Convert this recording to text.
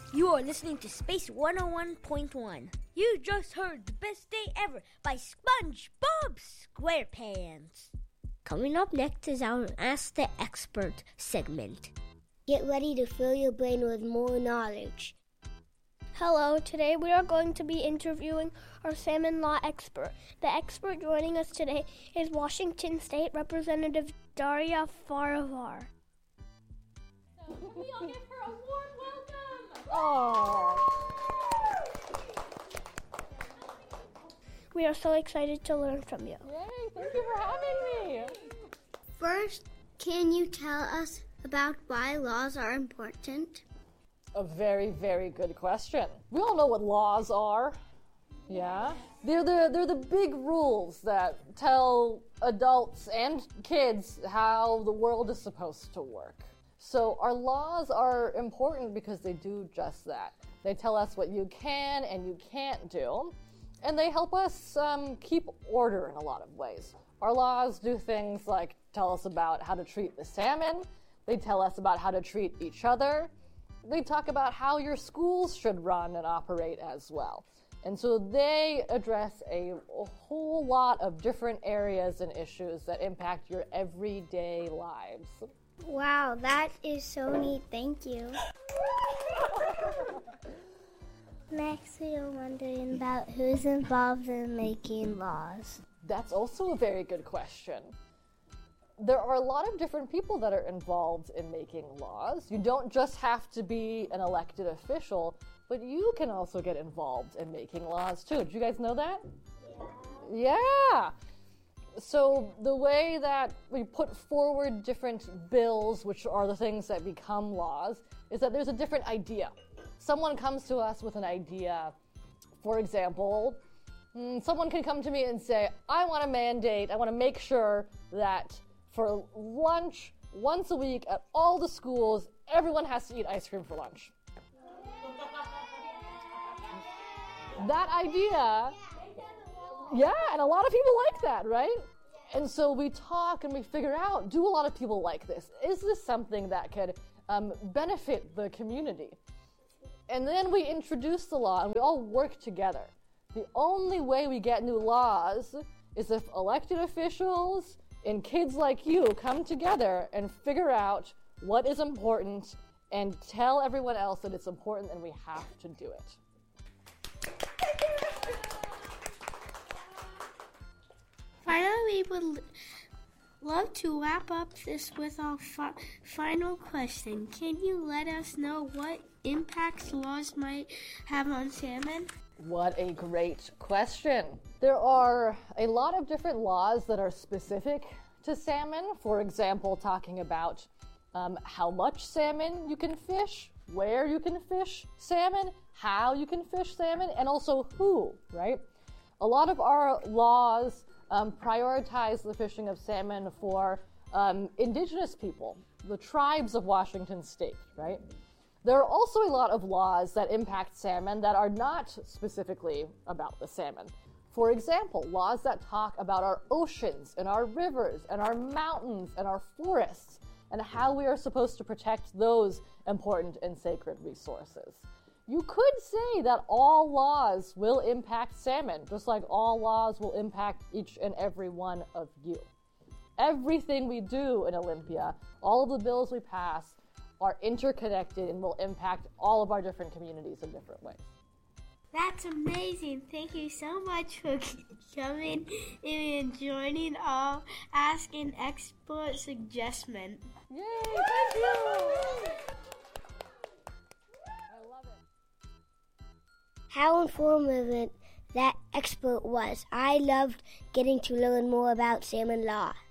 You are listening to Space 101.1. You just heard The Best Day Ever by SpongeBob SquarePants. Coming up next is our Ask the Expert segment. Get ready to fill your brain with more knowledge. Hello, today we are going to be interviewing our salmon law expert. The expert joining us today is Washington State Representative Daria Farivar. So can we all give her a warm welcome? Oh. We are so excited to learn from you. Yay, thank you for having me. First, can you tell us about why laws are important? A very, very good question. We all know what laws are. Yeah? They're the big rules that tell adults and kids how the world is supposed to work. So our laws are important because they do just that. They tell us what you can and you can't do, and they help us keep order in a lot of ways. Our laws do things like tell us about how to treat the salmon. They tell us about how to treat each other. They talk about how your schools should run and operate as well. And so they address a whole lot of different areas and issues that impact your everyday lives. Wow, that is so neat. Thank you. Next, we are wondering about who's involved in making laws. That's also a very good question. There are a lot of different people that are involved in making laws. You don't just have to be an elected official, but you can also get involved in making laws too. Did you guys know that? Yeah. So the way that we put forward different bills, which are the things that become laws, is that there's a different idea. Someone comes to us with an idea. For example, someone can come to me and say, I want to make sure that for lunch, once a week at all the schools, everyone has to eat ice cream for lunch. That idea, yeah, and a lot of people like that, right? And so we talk and we figure out, do a lot of people like this? Is this something that could benefit the community? And then we introduce the law and we all work together. The only way we get new laws is if elected officials and kids like you come together and figure out what is important and tell everyone else that it's important and we have to do it. Finally, we would love to wrap up this with our final question. Can you let us know what impacts laws might have on salmon? What a great question. There are a lot of different laws that are specific to salmon. For example, talking about how much salmon you can fish, where you can fish salmon, how you can fish salmon, and also who, right? A lot of our laws prioritize the fishing of salmon for indigenous people, the tribes of Washington State, right? There are also a lot of laws that impact salmon that are not specifically about the salmon. For example, laws that talk about our oceans and our rivers and our mountains and our forests and how we are supposed to protect those important and sacred resources. You could say that all laws will impact salmon, just like all laws will impact each and every one of you. Everything we do in Olympia, all of the bills we pass, are interconnected and will impact all of our different communities in different ways. That's amazing. Thank you so much for coming and joining our Ask an Expert suggestion. Yay, thank you! I love it. How informative that expert was. I loved getting to learn more about salmon law.